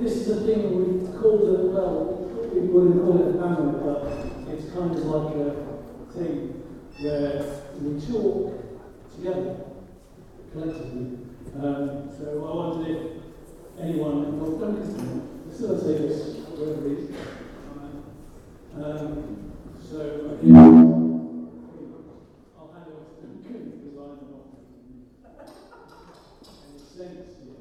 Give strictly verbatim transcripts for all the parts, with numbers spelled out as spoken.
this is a thing we called it, well, we wouldn't call it a family, but it's kind of like a thing where we talk together, collectively. Um, so I wondered if anyone, well, don't facilitate this, whatever it is. Um, so I guess I'll hand over to Duncan because I'm not in a sense yet.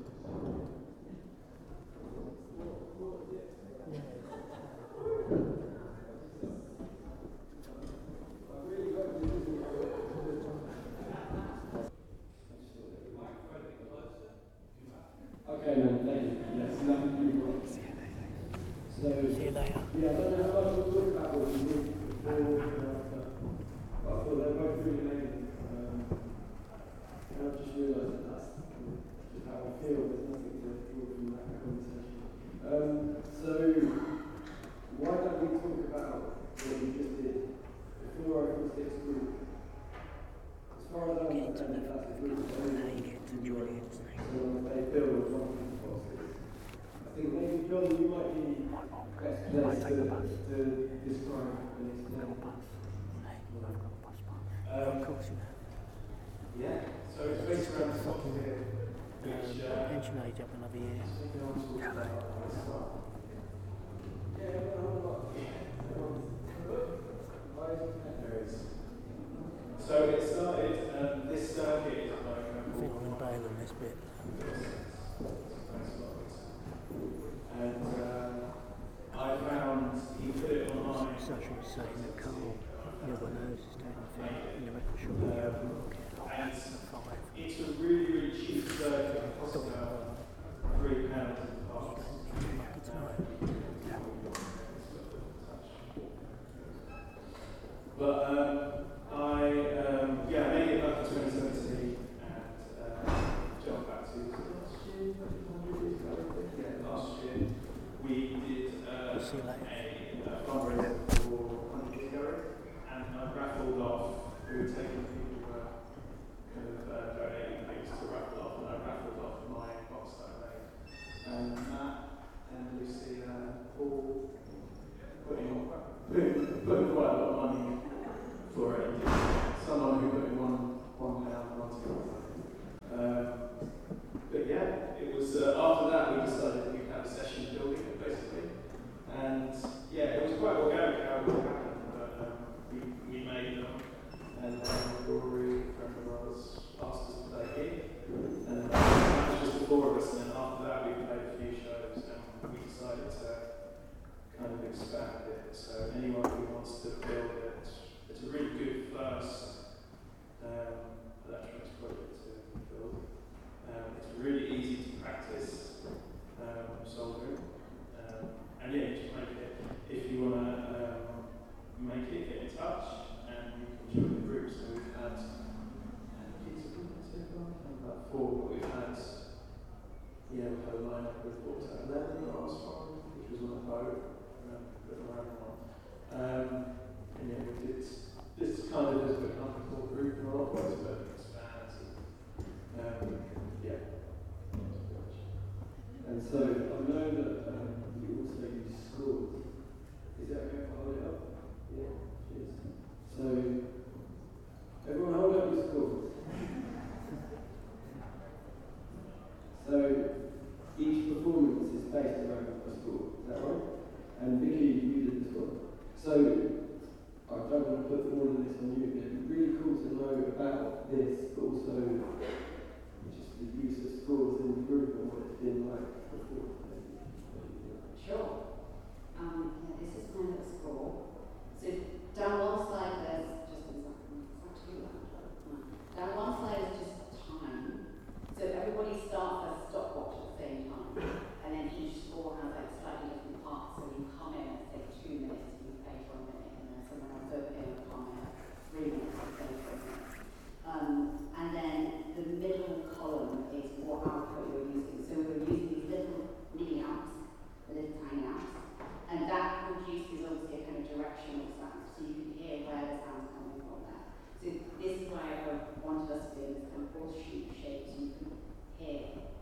Okay, man, thank you. Yes, nothing you so, see you later. Yeah, I don't know how much we'll talk about what we did before, uh, but I thought they were both really amazing. Um, and I just realised that that's just how I feel. There's nothing to draw from that conversation. Um, so, why don't we talk about what we just did before I was this group? As far as I'm concerned, that's a group of enjoy it. So they build one of the boxes. I think maybe John, you might be best placed to, to describe and explain. Um, yeah, so it's based around the box here, which uh, pension age up another year. So it started, um, this circuit is like I think I'm going to bail on this bit. And uh, I found he put it online. Such was saying that Carl, everyone knows is doing the thing in the record shop in the open market. And it's a really, really cheap circuit. It costs about three pounds in the box. But um, I, um, yeah, I made it back in twenty seventeen and uh, jumped back to last year, yeah, last year. We did uh, a, a fundraiser for one hundred years ago, and I raffled off. We were taking people who were kind of uh, donating things to raffle off, and I raffled off my box that I made. And Matt and Lucy and Paul put in, put, put quite a lot of money for it. Someone who put in one, one pound, one two. Um, but yeah, it was uh, after that we decided we'd have a session building it basically, and yeah, it was quite organic how it all happened. But um, we, we made them, and then Rory, a friend of ours, asked us to play here, and uh, it was just the four of us. And then after that, we played a few shows, and we decided to kind of expand it. So anyone who wants to build it. It's a really good first um, electronics project to build. Um, it's really easy to practice um, soldering. Um, and yeah, just make it. If you want to um, make it, get in touch and you can join the group. So we've had about four, but we've had yeah, we've had a lineup with what was that, eleven the last one, which was on a boat, um, a bit of a random one. Um, and yeah, we did. This kind of has become a core group in a lot of ways, but it expands. Um, yeah. And so I know that um, you also use scores. Is that okay if I hold it up? Yeah, cheers. So everyone hold up your scores. So each performance is based around a score, is that right? And Vicky, you did the score. So I don't want to put all of this on you, but it'd be really cool to know about this, but also just the use of scores in the group and what it's been like before. Sure. Um, yeah, this is kind of a score. So down one side there's just one second. It's actually loud. Down one side is just time. So everybody starts a stopwatch at the same time, and then each score has like slightly different parts. So you come in and say two minutes, you play for a minute. Someone else over here will come in three minutes and say for a minute. Um, and then the middle column is what output you're using. So we're using these little mini amps, the little tiny amps, and that produces obviously a kind of directional sound, so you can hear where the sound's coming from there. So this is why I wanted us to do this kind of horseshoe shape, so you can hear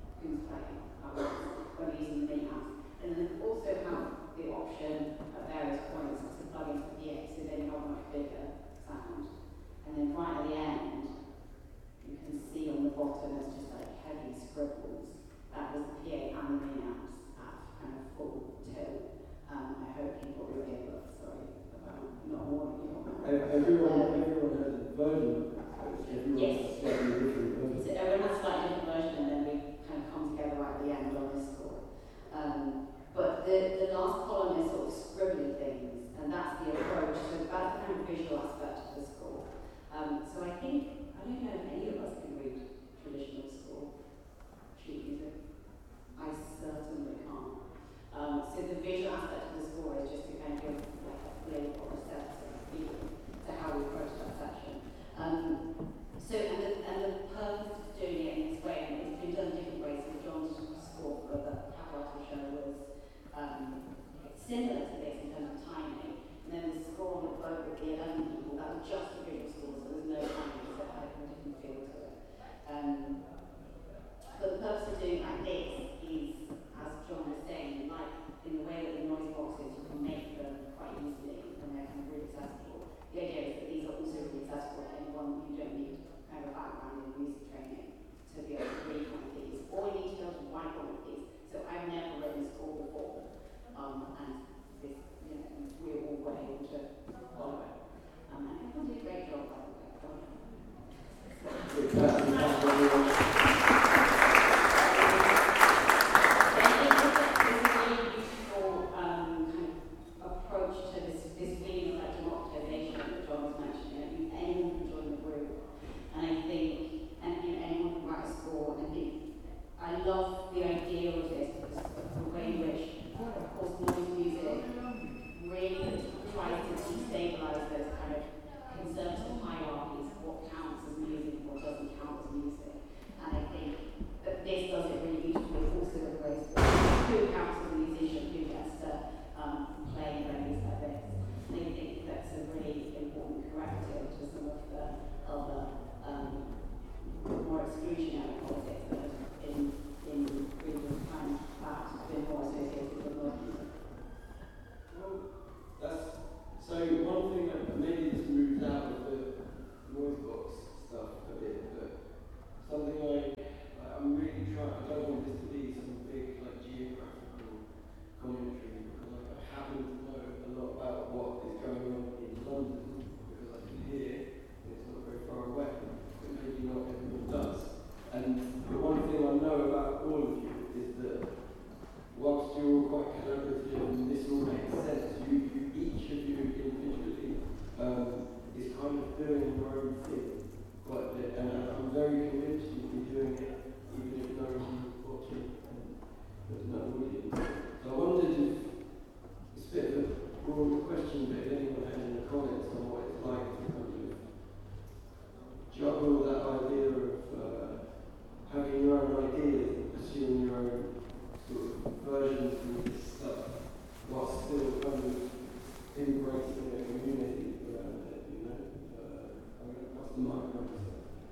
I love the idea of this because of the way in which, of course, noise music really tries to destabilise those kind of conservative hierarchies of what counts as music and what doesn't count as music. And I think that this does it really beautifully, also with ways who counts as a musician, who gets to um, play in venues like this. And I think that's a really important corrective to some of the other um, more exclusionary politics that have in, in recent times perhaps been more associated with noise music. Well, that's so one thing that maybe this moves out of the noise box stuff a bit, but something I I'm really trying. I don't want this to be some big like geographical commentary because like, I happen to know a lot about what is going on in London because I can hear and it's not very far away, but maybe not everyone does. And the one thing I know about all of you is that whilst you're all quite collaborative and this all makes sense, you, you each of you individually um, is kind of doing your own thing quite a bit, and I'm very convinced you'll be doing it even if no one is watching and there's no audience. So I wondered if it's a bit of a broader question, but if anyone had any comments on what it's like to kind of juggle that idea of uh, having your own ideas and pursuing your own sort of versions of this stuff while still kind of embracing a community around it, you know? Uh, I'm going to pass the mic on to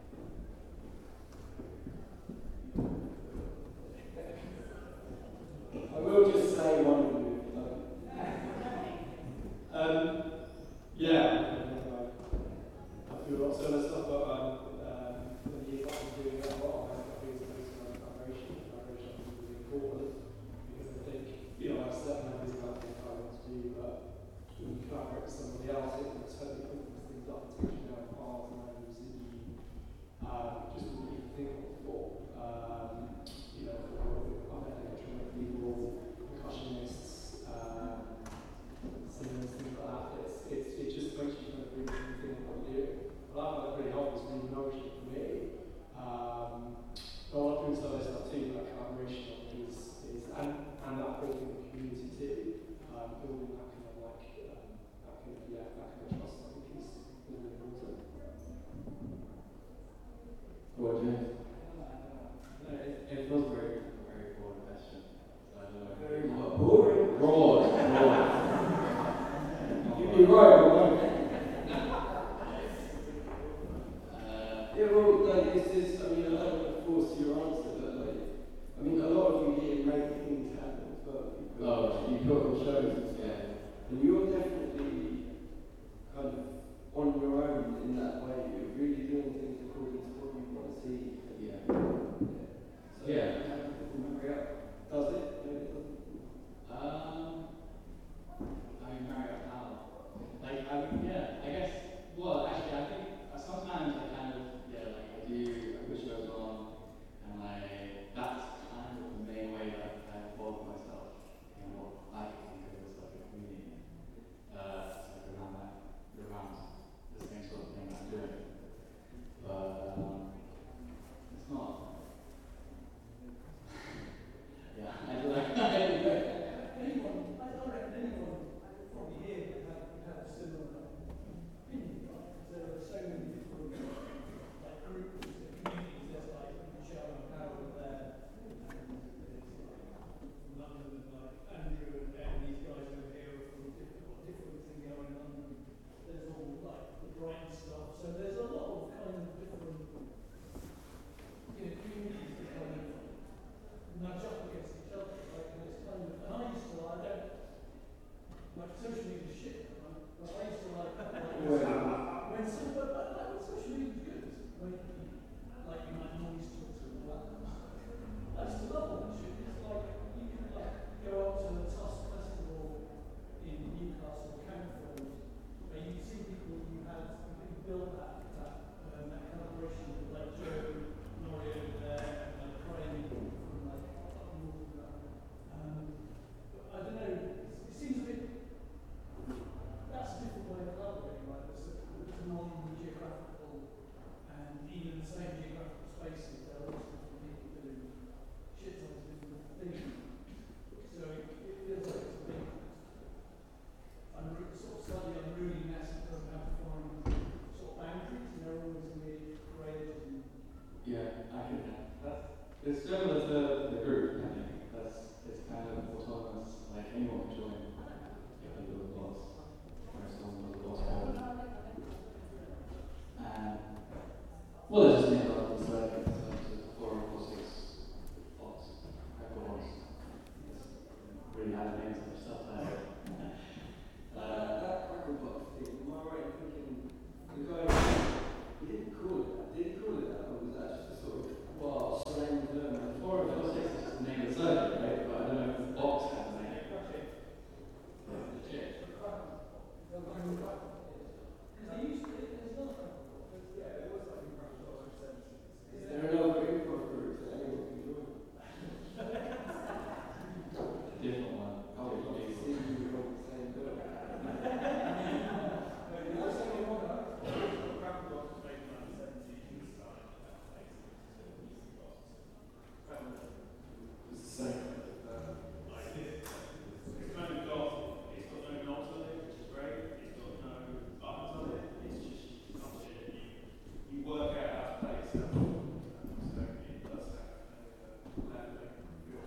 I will just say one of them if you like. Um, yeah, I feel lots of other stuff, but um, um, when you I've been doing that a lot, I think it's based on collaboration. Collaboration is really important because I think, you know, I have certain ideas about things I want to do, but when you collaborate with somebody else, it can totally opens things up, takes you down paths and avenues that you um, just wouldn't even think of before. Um, you know, I've met electronic people, percussionists, um, singers, things like that. It's, it's, it just makes you kind of really think what you're doing. Well, I find that really helpful, it's really nourishing for me. Um, but I want to bring some other stuff too, that collaboration, I think is, is and, and that building the community too, um, building that kind of like, um, that kind of, yeah, that kind of trust, I think is really important. What, James? No, it, it feels very, very broad question. I don't know. Very boring. Broad, broad. You'd be right, right? Uh, Yeah, well, like, this is, I mean, I don't want to force your answer, but like, I mean, a lot of you here make things happen as well. You put, Oh, you put on shows and stuff. yeah. And you're definitely kind of on your own in that way. You're really doing things according to what you want to see. Yeah. So, Yeah. similar to the group, I think. That's, it's kind of autonomous, like anyone can join if they do a boss, or someone does a boss code. And, well, there's just made a lot of these like, in terms of four or six bots, hyperbots. Really had names and stuff like that. Uh, that Cracklebot thing, am I right in thinking the guy, he didn't call it that, did he call it that, or was that just a sort of well, slang term? four or six is just the name of the circuit, right? But I don't know if the box has a name. Is there another improv group that anyone can join? Different one. Oh, you see, you were on the same bill. It's the same. Like this. It's kind of got, it's got no knobs on it, which is great. It's got no buttons on it. It's just function. You, you work out how to play it yourself. So it does have a leveling feel.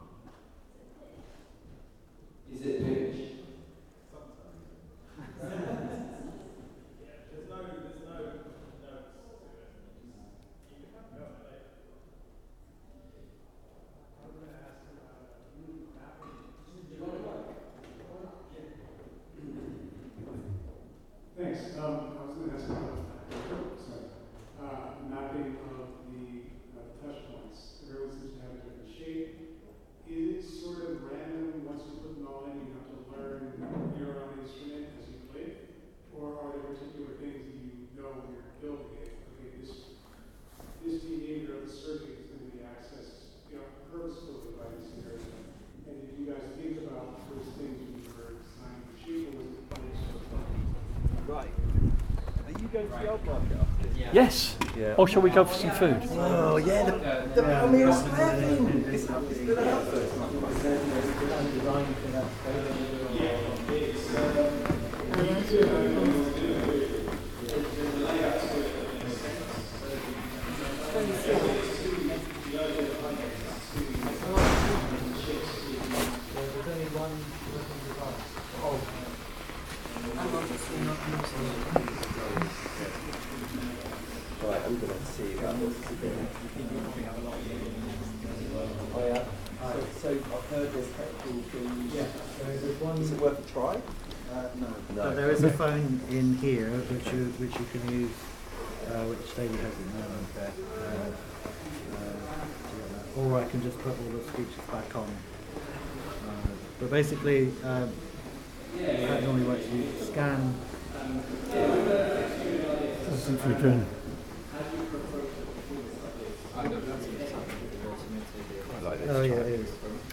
Is it pitch? Sometimes. Yeah, there's no, there's no notes to it. You can have go on it. Thanks. Um, I was going to ask about sorry, uh, mapping of the uh, touch points. Everyone seems to have a different shape. Is it sort of random once you put them all in, you have to learn your own instrument as you play it? Or are there particular things that you know when you're building it? Okay, this this behavior of the circuit is going to be accessed, you know, purposefully by this area. And did you guys think about those things when you were designing the shape, or was it playing so far? Right. Are you going to the old market after this? Yes. Yeah. Or shall we go for some food? Oh, yeah, the, the Palmyra Snapping! It's up to the house. Right, I'm going to see about this. Oh yeah. So, so I've heard there's technical things. Yeah, so there's one. Is it worth a try? Uh, no. No. But there is a phone in here which you which you can use, uh, which David has in there. Okay. Uh, uh, or I can just put all the speeches back on. Uh, but basically, um, that normally works. You scan. I think we can. I like this. Oh yeah, it is.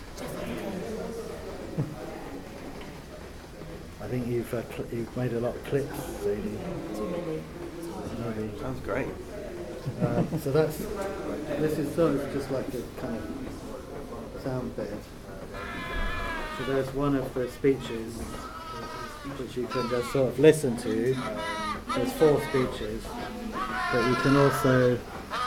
I think you've uh, cl- you've made a lot of clips, Zadie. Maybe. Sounds great. Um, so that's this is sort of just like a kind of sound bed. So there's one of the speeches which you can just sort of listen to. There's four speeches, but you can also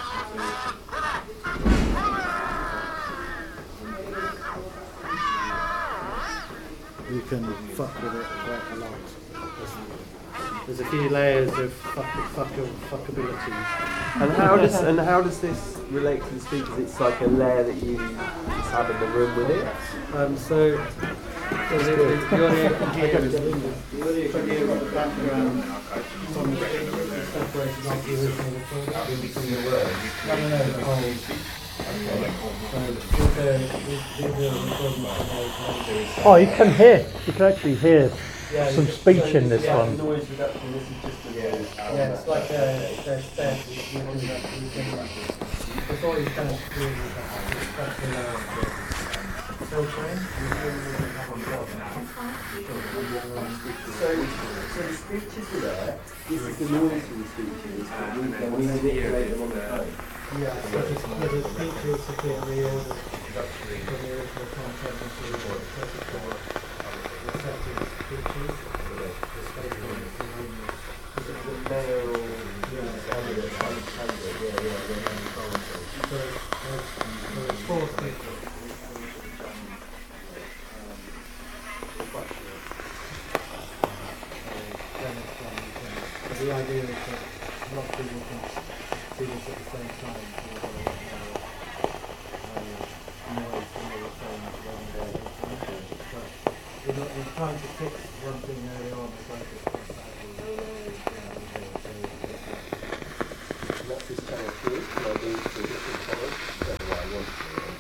you can fuck with it quite a lot. There's, there's a few layers of fuck, fuck, fuckability. And how does and how does this relate to the speakers? It's like a layer that you just have in the room with it. Um, so, so the, the, the audio you can hear is the audio you can hear in the background from the separated off the original recording. No, no, no, the whole. So these are these are recordings from those. Oh, you can hear. You can actually hear Yeah, some you- speech so in this yeah, one. Noise reduction. This is just a noise. Yeah, it's like a there's steps you can you can before you kind of do especially uh, filtering. So, so the speeches are there. This is the noise of the speeches. And we can manipulate them on the phone. Yeah, so the, so the speeches have been reordered from the original content into the thirty-four receptive speeches. The male, yeah, yeah, yeah, yeah, yeah. So it's, so it's four stitches. But the idea is that a lot of people can see this at the same time. So uh, noise and all the same when they're listening. But in, in trying to fix one thing early on, it's like it's quite badly. What's this channel called? Can I do two different colours? That's what I want to do.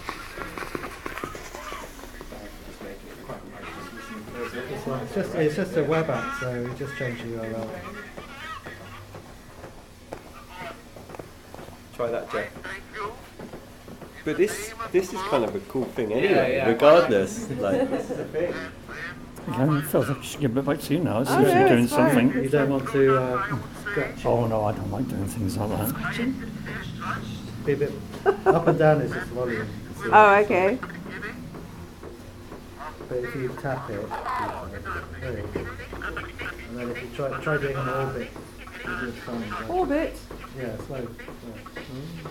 Just make it quite nice. Just listen to it. It's, like, it's just it's just a web app, so we just change the U R L. Try that, Jeff. But this this is kind of a cool thing anyway, Yeah, yeah. regardless. Like this is a thing. Yeah, it feels like you should give it back to you now. It Oh, seems no, you're doing it's fine. something. You don't want to uh, scratch. Oh no, I don't like doing things like that. Be a bit up and down is just volume. So- Oh, okay. But if you tap it, there you go. And then if you try try doing an orbit, you do fine. Right? Orbit. Yeah, slow. slow.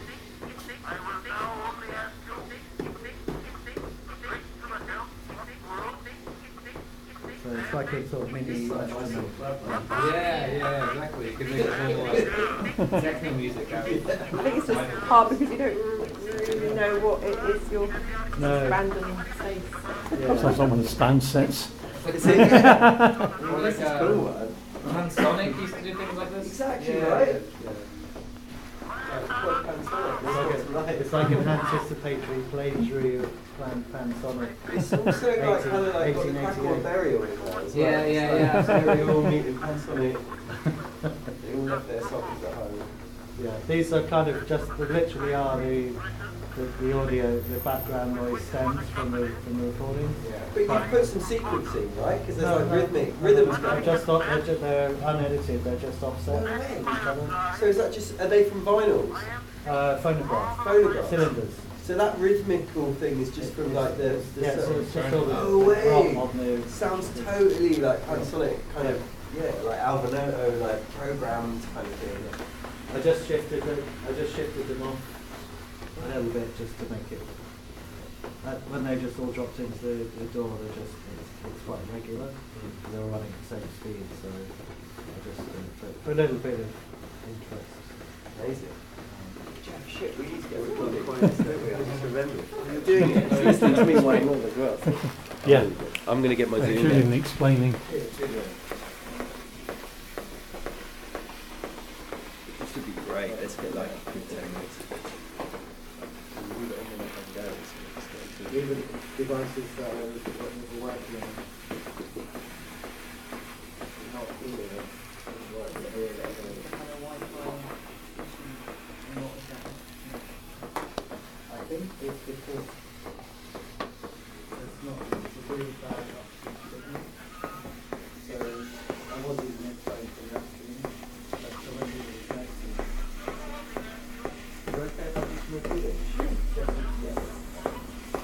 So it's like a sort of mini instrument. Yeah, yeah, exactly. You could make a whole like, techno music out of it. I think it's just hard because you don't really know what it is you're No. random space. Yeah. Sounds like one of the stand sets. Is it? Yeah. Or like, This is cool, uh, man. Pansonic used to do things like this. Exactly Yeah. right. Yeah. Like, quite Panasonic. It's like, That's a, right. it's like an anticipatory plagiary of Pan Pansonic. It's also like kind of like got the Crackle and Burial in there as well. Yeah, It's yeah, like, yeah. So they all meet in Panasonic. They all left their sockets at home. Yeah, these are kind of just, they literally are the, the, the audio, the background noise stems from the, from the recording. But you put some sequencing, right? Because there's No, like no, rhythmic, no, rhythms They're going. just, off, they're, just, they're unedited, they're just offset. No way. each other. So is that just, are they from vinyls? Uh, phonograph. Phonographs? Cylinders. So that rhythmical thing is just from like the, the Yeah, so sound. it's just all the No way. drop on the... Sounds totally like Panasonic, kind of, yeah, like Alvanoto, like programmed kind of thing. I just shifted them, I just shifted them off a little bit just to make it, uh, when they just all dropped into the, the door, they're just, it's, it's quite regular, because they were running at the same speed, so I just, uh, for, for a little bit of interest. Amazing. Jeff, shit, we need to get recording by this, don't we? I just remembered. You're doing it, you're listening to me whine more as well. Yeah. I'm going to get my Zoom Including in. the explaining. This would be great. Let's get like a good ten minutes. Even devices that are are working on not here, working here, I think it's because